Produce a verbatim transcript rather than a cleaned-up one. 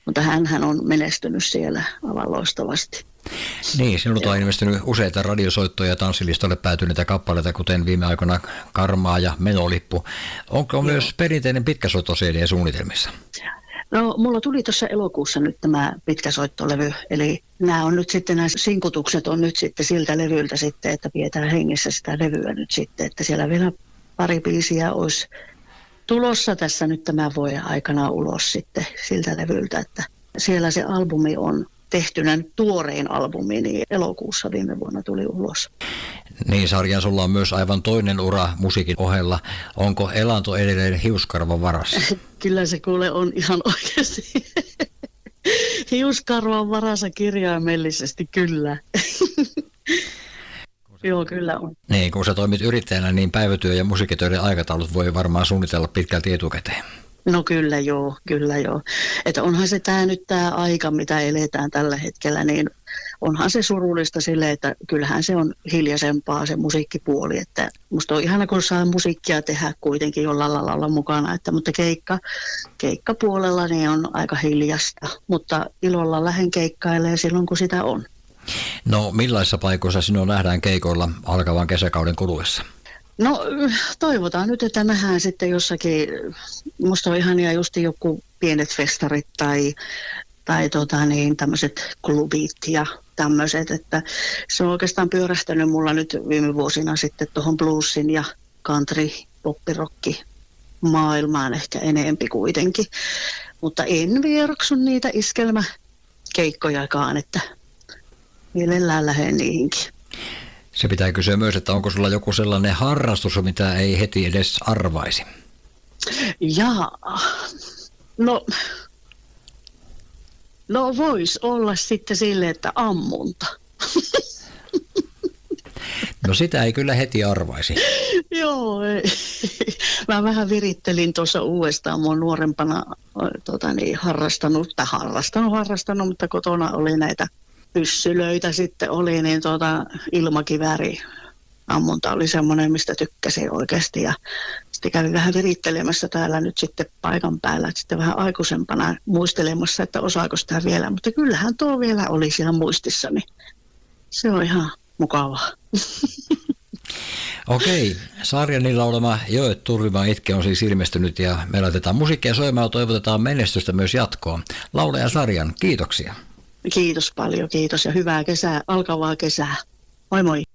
mutta hänhän on menestynyt siellä aivan loistavasti. Niin, sinulta on ilmestynyt useita radiosoittoja ja tanssilistoille päätyneitä kappaleita, kuten viime aikoina Karmaa ja Menolippu. Onko Joo. myös perinteinen pitkäsoitto-C D suunnitelmissa? No, mulla tuli tuossa elokuussa nyt tämä pitkäsoittolevy, eli nämä on nyt sitten, nämä sinkutukset on nyt sitten siltä levyltä sitten, että pidetään hengissä sitä levyä nyt sitten, että siellä vielä pari biisiä olisi tulossa tässä nyt tämän vuoden aikana ulos sitten siltä levyltä, että siellä se albumi on tehtynä, tuorein albumi, niin elokuussa viime vuonna tuli ulos. Niin, Sarja, sulla on myös aivan toinen ura musiikin ohella. Onko elanto edelleen hiuskarvan varassa? Kyllä se kuule on ihan oikeasti. Hiuskarvan varassa kirjaimellisesti, kyllä. Joo, kyllä on. Niin, kun sä toimit yrittäjänä, niin päivätyö ja musiikkitöiden aikataulut voi varmaan suunnitella pitkälti etukäteen. No kyllä joo, kyllä joo. Että onhan se tämä nyt tämä aika, mitä eletään tällä hetkellä, niin onhan se surullista silleen, että kyllähän se on hiljaisempaa se musiikkipuoli. Että musta on ihana, kun saa musiikkia tehdä kuitenkin jollain lailla mukana, että, mutta keikka, keikkapuolella niin on aika hiljasta, mutta ilolla lähden keikkailemaan silloin, kun sitä on. No, millaisissa paikoissa sinua nähdään keikoilla alkavan kesäkauden kuluessa? No toivotaan nyt, että nähdään sitten jossakin, musta on ihania just joku pienet festarit tai, tai tota niin, tämmöiset klubit ja tämmöiset, että se on oikeastaan pyörähtänyt mulla nyt viime vuosina sitten tuohon bluesin ja country, poppirokki maailmaan ehkä enempi kuitenkin, mutta en vieroksu niitä iskelmäkeikkojakaan, että mielellään lähden niihinkin. Se pitää kysyä myös, että onko sulla joku sellainen harrastus, mitä ei heti edes arvaisi? Jaa, no, no vois olla sitten silleen, että ammunta. No sitä ei kyllä heti arvaisi. Joo, ei. Mä vähän virittelin tuossa uudestaan. Mä oon nuorempana tota niin, harrastanut, tai harrastanut, harrastanut, mutta kotona oli näitä pyssylöitä sitten oli, niin tuota, ilmakivääri ammunta oli semmoinen, mistä tykkäsin oikeasti. Ja sitten kävin vähän virittelemässä täällä nyt sitten paikan päällä, että sitten vähän aikuisempana muistelemassa, että osaako sitä vielä. Mutta kyllähän tuo vielä oli siellä muistissani. Se on ihan mukavaa. Okei, Sarjanin laulama Joet turvima itke on siis ilmestynyt ja me laitetaan musiikkia soimaan ja toivotetaan menestystä myös jatkoon. Laulaja Sarjan, kiitoksia. Kiitos paljon, kiitos ja hyvää kesää, alkavaa kesää. Moi moi.